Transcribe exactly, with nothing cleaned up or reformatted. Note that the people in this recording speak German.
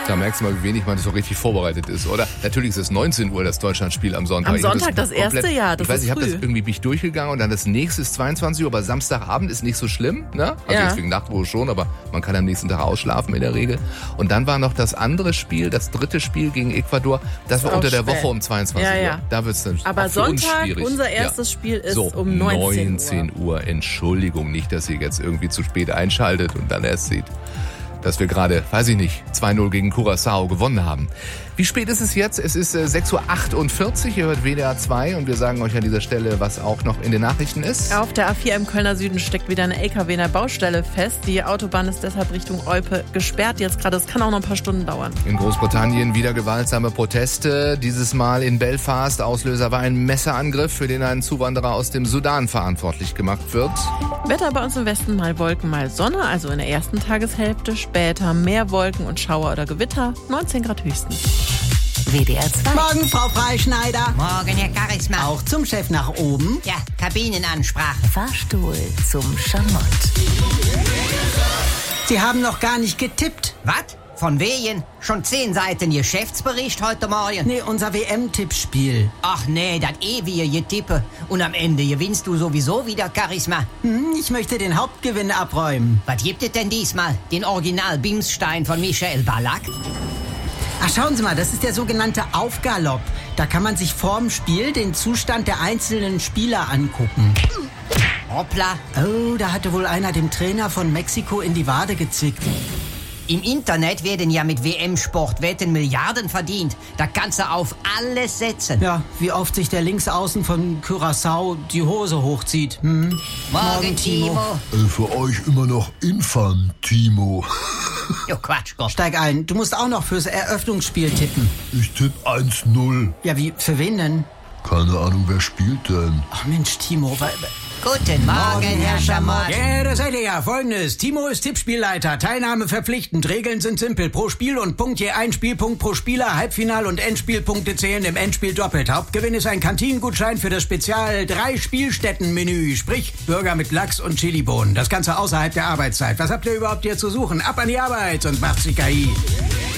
Da merkst du mal, wie wenig man so richtig vorbereitet ist, oder? Natürlich ist es neunzehn Uhr, das Deutschlandspiel am Sonntag. Am Sonntag das, das erste Jahr, das Ich weiß, ist ich habe früh. das irgendwie bin ich durchgegangen und dann das nächste ist zweiundzwanzig Uhr, aber Samstagabend ist nicht so schlimm, ne? Also ja. deswegen Nachtruhe schon, aber man kann am nächsten Tag ausschlafen in der Regel. Und dann war noch das andere Spiel, das dritte Spiel gegen Ecuador, das, das war unter der spät. Woche um zweiundzwanzig Uhr. Ja, ja. Da wird's dann aber auch für uns Sonntag, schwierig. unser erstes ja. Spiel ist so, um neunzehn Uhr. neunzehn Uhr. Entschuldigung, nicht, dass ihr jetzt irgendwie zu spät einschaltet und dann erst seht, dass wir gerade, weiß ich nicht, zwei null gegen Curaçao gewonnen haben. Wie spät ist es jetzt? Es ist äh, sechs Uhr achtundvierzig, ihr hört W D R zwei und wir sagen euch an dieser Stelle, was auch noch in den Nachrichten ist. Auf der A vier im Kölner Süden steckt wieder eine L K W in der Baustelle fest. Die Autobahn ist deshalb Richtung Olpe gesperrt jetzt gerade. Es kann auch noch ein paar Stunden dauern. In Großbritannien wieder gewaltsame Proteste, dieses Mal in Belfast. Auslöser war ein Messerangriff, für den ein Zuwanderer aus dem Sudan verantwortlich gemacht wird. Wetter bei uns im Westen, mal Wolken, mal Sonne, also in der ersten Tageshälfte. Später mehr Wolken und Schauer oder Gewitter, neunzehn Grad höchstens. W D R zwei. Morgen, Frau Freischneider. Morgen, Herr Charisma. Auch zum Chef nach oben. Ja, Kabinenansprache. Fahrstuhl zum Schamott. Sie haben noch gar nicht getippt. Was? Von wegen? Schon zehn Seiten Geschäftsbericht heute Morgen? Nee, unser W M-Tippspiel. Ach nee, das ewige Getippe. Und am Ende gewinnst du sowieso wieder, Charisma. Hm, ich möchte den Hauptgewinn abräumen. Was gibt es denn diesmal? Den Original-Bimsstein von Michael Ballack? Ach, schauen Sie mal, das ist der sogenannte Aufgalopp. Da kann man sich vorm Spiel den Zustand der einzelnen Spieler angucken. Hoppla. Oh, da hatte wohl einer dem Trainer von Mexiko in die Wade gezwickt. Im Internet werden ja mit W M-Sportwetten Milliarden verdient. Da kannst du auf alles setzen. Ja, wie oft sich der Linksaußen von Curaçao die Hose hochzieht. Hm? Morgen, Morgen, Timo. Timo. Äh, für euch immer noch Infantimo. Jo, Quatsch, Gott. Steig ein, du musst auch noch fürs Eröffnungsspiel tippen. Ich tippe eins null. Ja, wie, für wen denn? Keine Ahnung, wer spielt denn? Ach Mensch, Timo, weil... Guten Morgen, Herr Schamott. Ja, da seid ihr ja. Folgendes. Timo ist Tippspielleiter. Teilnahme verpflichtend. Regeln sind simpel. Pro Spiel und Punkt je ein Spielpunkt pro Spieler. Halbfinal- und Endspielpunkte zählen im Endspiel doppelt. Hauptgewinn ist ein Kantinengutschein für das Spezial drei Spielstätten-Menü. Sprich, Burger mit Lachs und Chilibohnen. Das Ganze außerhalb der Arbeitszeit. Was habt ihr überhaupt hier zu suchen? Ab an die Arbeit und macht's die K I.